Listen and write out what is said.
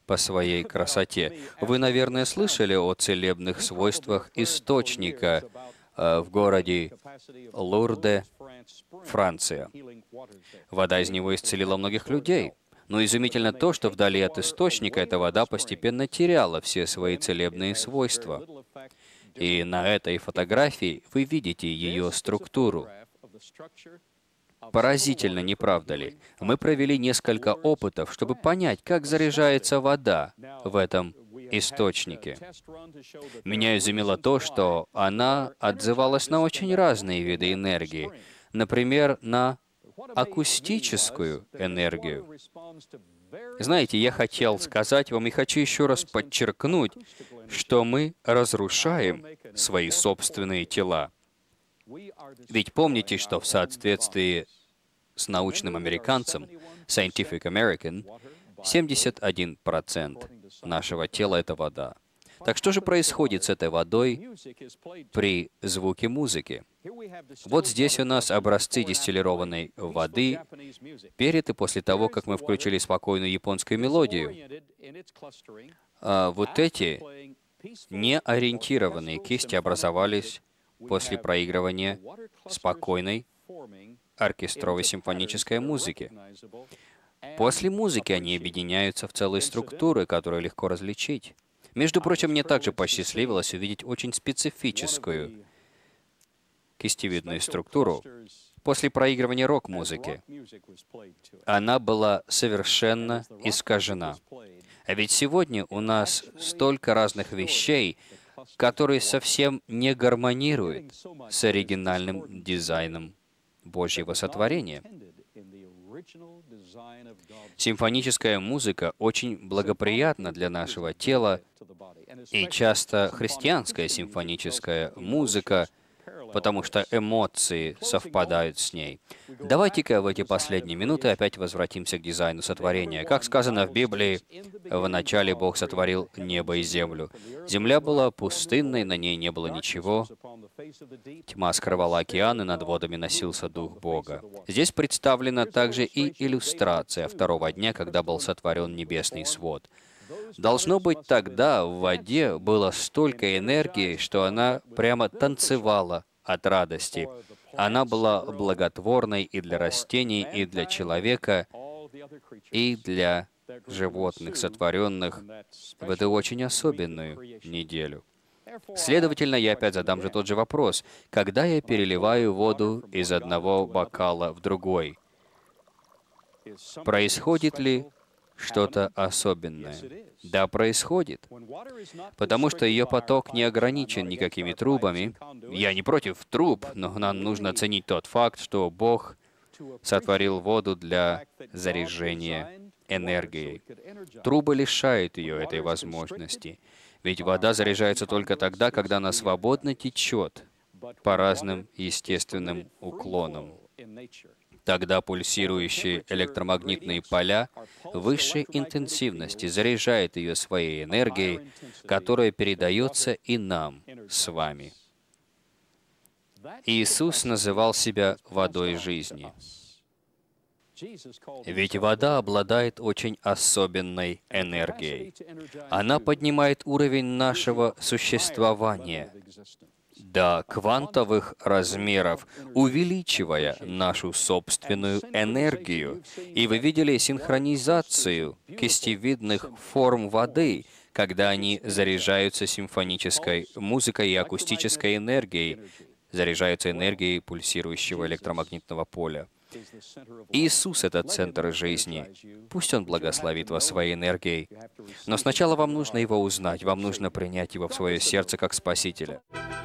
по своей красоте. Вы, наверное, слышали о целебных свойствах источника в городе Лурде, Франция. Вода из него исцелила многих людей. Но изумительно то, что вдали от источника эта вода постепенно теряла все свои целебные свойства. И на этой фотографии вы видите ее структуру. Поразительно, не правда ли? Мы провели несколько опытов, чтобы понять, как заряжается вода в этом источнике. Меня изумило то, что она отзывалась на очень разные виды энергии. Например, на акустическую энергию. Знаете, я хотел сказать вам и хочу еще раз подчеркнуть, что мы разрушаем свои собственные тела. Ведь помните, что в соответствии с научным американцем, Scientific American, 71% нашего тела — это вода. Так что же происходит с этой водой при звуке музыки? Вот здесь у нас образцы дистиллированной воды перед и после того, как мы включили спокойную японскую мелодию. Вот эти неориентированные кисти образовались после проигрывания спокойной оркестровой симфонической музыки. После музыки они объединяются в целые структуры, которые легко различить. Между прочим, мне также посчастливилось увидеть очень специфическую кистевидную структуру после проигрывания рок-музыки. Она была совершенно искажена. А ведь сегодня у нас столько разных вещей, которые совсем не гармонируют с оригинальным дизайном Божьего сотворения. Симфоническая музыка очень благоприятна для нашего тела, и часто христианская симфоническая музыка, потому что эмоции совпадают с ней. Давайте-ка в эти последние минуты опять возвратимся к дизайну сотворения. Как сказано в Библии, в начале Бог сотворил небо и землю. Земля была пустынной, на ней не было ничего. Тьма скрывала океан, и над водами носился Дух Бога. Здесь представлена также и иллюстрация второго дня, когда был сотворен небесный свод. Должно быть, тогда в воде было столько энергии, что она прямо танцевала от радости. Она была благотворной и для растений, и для человека, и для животных, сотворенных в эту очень особенную неделю. Следовательно, я опять задам же тот же вопрос. Когда я переливаю воду из одного бокала в другой, происходит ли что-то особенное? Да, происходит. Потому что ее поток не ограничен никакими трубами. Я не против труб, но нам нужно оценить тот факт, что Бог сотворил воду для заряжения энергией. Трубы лишают ее этой возможности. Ведь вода заряжается только тогда, когда она свободно течет по разным естественным уклонам. Тогда пульсирующие электромагнитные поля высшей интенсивности заряжают ее своей энергией, которая передается и нам с вами. Иисус называл себя водой жизни. Ведь вода обладает очень особенной энергией. Она поднимает уровень нашего существования до квантовых размеров, увеличивая нашу собственную энергию. И вы видели синхронизацию кистевидных форм воды, когда они заряжаются симфонической музыкой и акустической энергией, заряжаются энергией пульсирующего электромагнитного поля. Иисус — это центр жизни. Пусть Он благословит вас своей энергией. Но сначала вам нужно Его узнать, вам нужно принять Его в свое сердце как Спасителя.